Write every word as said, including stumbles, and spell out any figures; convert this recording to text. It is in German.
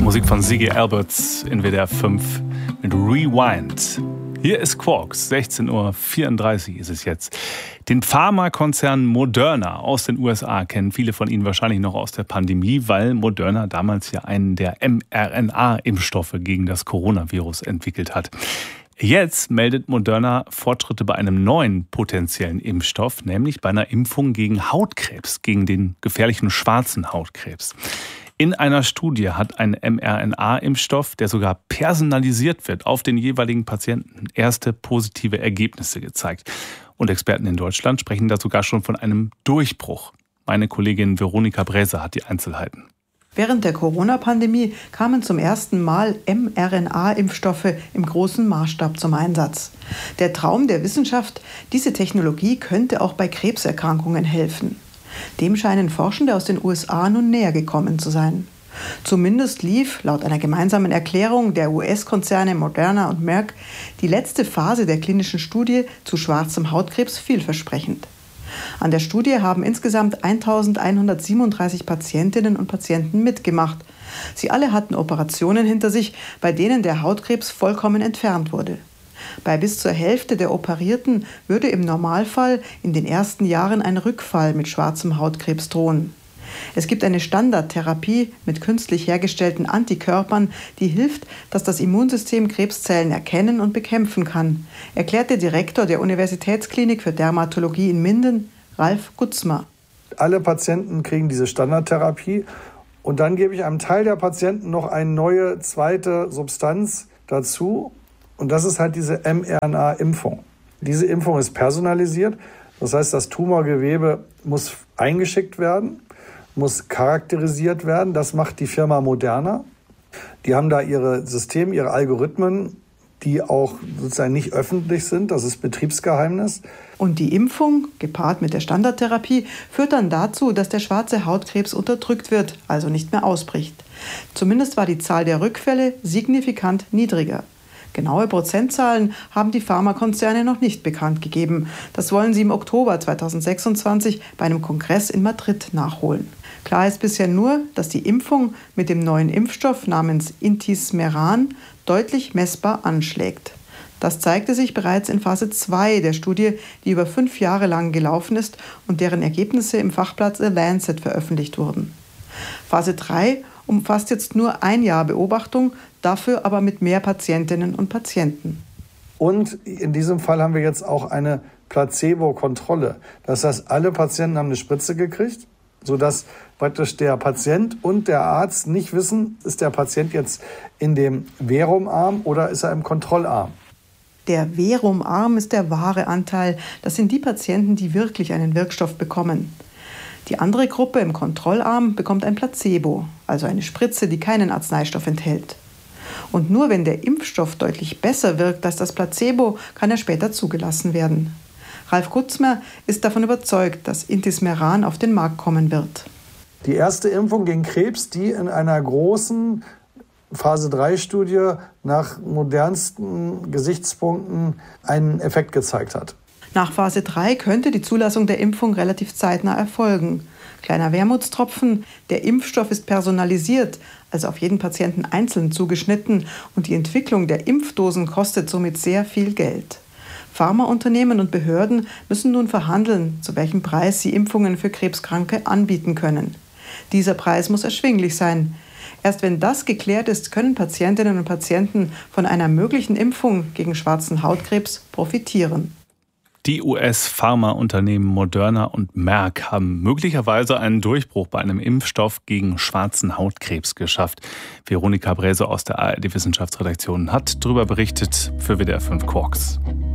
Musik von Ziggy Alberts in W D R fünf mit Rewind. Hier ist Quarks, sechzehn Uhr vierunddreißig ist es jetzt. Den Pharmakonzern Moderna aus den U S A kennen viele von Ihnen wahrscheinlich noch aus der Pandemie, weil Moderna damals ja einen der mRNA-Impfstoffe gegen das Coronavirus entwickelt hat. Jetzt meldet Moderna Fortschritte bei einem neuen potenziellen Impfstoff, nämlich bei einer Impfung gegen Hautkrebs, gegen den gefährlichen schwarzen Hautkrebs. In einer Studie hat ein mRNA-Impfstoff, der sogar personalisiert wird, auf den jeweiligen Patienten erste positive Ergebnisse gezeigt. Und Experten in Deutschland sprechen da sogar schon von einem Durchbruch. Meine Kollegin Veronika Bräse hat die Einzelheiten. Während der Corona-Pandemie kamen zum ersten Mal mRNA-Impfstoffe im großen Maßstab zum Einsatz. Der Traum der Wissenschaft, diese Technologie könnte auch bei Krebserkrankungen helfen. Dem scheinen Forschende aus den U S A nun näher gekommen zu sein. Zumindest lief, laut einer gemeinsamen Erklärung der U S-Konzerne Moderna und Merck, die letzte Phase der klinischen Studie zu schwarzem Hautkrebs vielversprechend. An der Studie haben insgesamt eintausendeinhundertsiebenunddreißig Patientinnen und Patienten mitgemacht. Sie alle hatten Operationen hinter sich, bei denen der Hautkrebs vollkommen entfernt wurde. Bei bis zur Hälfte der Operierten würde im Normalfall in den ersten Jahren ein Rückfall mit schwarzem Hautkrebs drohen. Es gibt eine Standardtherapie mit künstlich hergestellten Antikörpern, die hilft, dass das Immunsystem Krebszellen erkennen und bekämpfen kann, erklärt der Direktor der Universitätsklinik für Dermatologie in Minden, Ralf Gutzmer. Alle Patienten kriegen diese Standardtherapie und dann gebe ich einem Teil der Patienten noch eine neue zweite Substanz dazu und das ist halt diese mRNA-Impfung. Diese Impfung ist personalisiert, das heißt, das Tumorgewebe muss eingeschickt werden, muss charakterisiert werden. Das macht die Firma Moderna. Die haben da ihre Systeme, ihre Algorithmen, die auch sozusagen nicht öffentlich sind. Das ist Betriebsgeheimnis. Und die Impfung, gepaart mit der Standardtherapie, führt dann dazu, dass der schwarze Hautkrebs unterdrückt wird, also nicht mehr ausbricht. Zumindest war die Zahl der Rückfälle signifikant niedriger. Genaue Prozentzahlen haben die Pharmakonzerne noch nicht bekannt gegeben. Das wollen sie im Oktober zweitausendsechsundzwanzig bei einem Kongress in Madrid nachholen. Klar ist bisher nur, dass die Impfung mit dem neuen Impfstoff namens Intismeran deutlich messbar anschlägt. Das zeigte sich bereits in Phase zwei der Studie, die über fünf Jahre lang gelaufen ist und deren Ergebnisse im Fachblatt The Lancet veröffentlicht wurden. Phase drei umfasst jetzt nur ein Jahr Beobachtung, dafür aber mit mehr Patientinnen und Patienten. Und in diesem Fall haben wir jetzt auch eine Placebo-Kontrolle. Das heißt, alle Patienten haben eine Spritze gekriegt, sodass praktisch der Patient und der Arzt nicht wissen, ist der Patient jetzt in dem Verumarm oder ist er im Kontrollarm. Der Verumarm ist der wahre Anteil. Das sind die Patienten, die wirklich einen Wirkstoff bekommen. Die andere Gruppe im Kontrollarm bekommt ein Placebo, also eine Spritze, die keinen Arzneistoff enthält. Und nur wenn der Impfstoff deutlich besser wirkt als das Placebo, kann er später zugelassen werden. Ralf Gutzmer ist davon überzeugt, dass Intismeran auf den Markt kommen wird. Die erste Impfung gegen Krebs, die in einer großen Phase drei Studie nach modernsten Gesichtspunkten einen Effekt gezeigt hat. Nach Phase drei könnte die Zulassung der Impfung relativ zeitnah erfolgen. Kleiner Wermutstropfen, der Impfstoff ist personalisiert, also auf jeden Patienten einzeln zugeschnitten und die Entwicklung der Impfdosen kostet somit sehr viel Geld. Pharmaunternehmen und Behörden müssen nun verhandeln, zu welchem Preis sie Impfungen für Krebskranke anbieten können. Dieser Preis muss erschwinglich sein. Erst wenn das geklärt ist, können Patientinnen und Patienten von einer möglichen Impfung gegen schwarzen Hautkrebs profitieren. Die U S-Pharmaunternehmen Moderna und Merck haben möglicherweise einen Durchbruch bei einem Impfstoff gegen schwarzen Hautkrebs geschafft. Veronika Bräse aus der A R D-Wissenschaftsredaktion hat darüber berichtet für W D R fünf Quarks.